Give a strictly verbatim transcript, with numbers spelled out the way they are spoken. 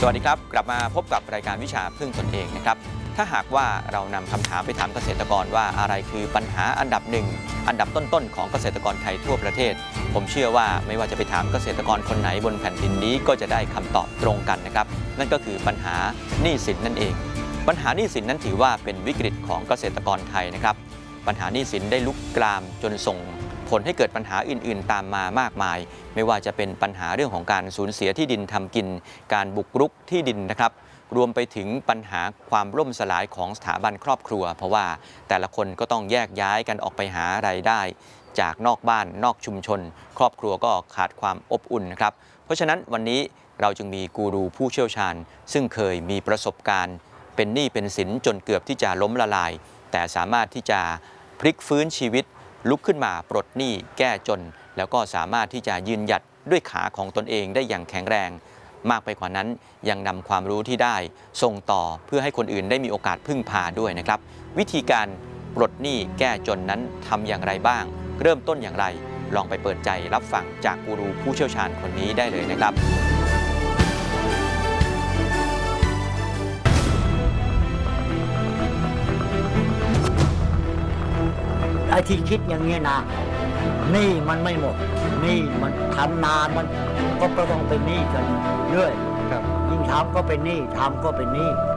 วัสดีครับกลับมาพบกับรายการวิชาพึ่งตนเองนะครับถ้าหากว่าเรานำคำถามไปถามเกษตรกรว่าอะไรคือปัญหาอันดับหนึ่งอันดับต้นๆของเกษตรกรไทยทั่วประเทศผมเชื่อว่าไม่ว่าจะไปถามเกษตรกรคนไหนบนแผ่นดินนี้ก็จะได้คำตอบตรงกันนะครับนั่นก็คือปัญหาหนี้สินนั่นเองปัญหาหนี้สินนั้นถือว่าเป็นวิกฤตของเกษตรกรไทยนะครับปัญหาหนี้สินได้ลุกลามจนส่งผลให้เกิดปัญหาอื่นๆตามมามากมายไม่ว่าจะเป็นปัญหาเรื่องของการสูญเสียที่ดินทำกินการบุกรุกที่ดินนะครับรวมไปถึงปัญหาความล่มสลายของสถาบันครอบครัวเพราะว่าแต่ละคนก็ต้องแยกย้ายกันออกไปหารายได้จากนอกบ้านนอกชุมชนครอบครัวก็ขาดความอบอุ่นนะครับเพราะฉะนั้นวันนี้เราจึงมีกูรูผู้เชี่ยวชาญซึ่งเคยมีประสบการณ์เป็นหนี้เป็นสินจนเกือบที่จะล้มละลายแต่สามารถที่จะพลิกฟื้นชีวิตลุกขึ้นมาปลดหนี้แก้จนแล้วก็สามารถที่จะยืนหยัดด้วยขาของตนเองได้อย่างแข็งแรงมากไปกว่านั้นยังนำความรู้ที่ได้ส่งต่อเพื่อให้คนอื่นได้มีโอกาสพึ่งพาด้วยนะครับวิธีการปลดหนี้แก้จนนั้นทำอย่างไรบ้างเริ่มต้นอย่างไรลองไปเปิดใจรับฟังจากกูรูผู้เชี่ยวชาญคนนี้ได้เลยนะครับไอ้ที่คิดอย่างนี้นะหนี้มันไม่หมดหนี้มันทำนานมันก็ต้องเป็นหนี้กันเรื่อยยิ่งทำก็เป็นหนี้ทำก็เป็นหนี้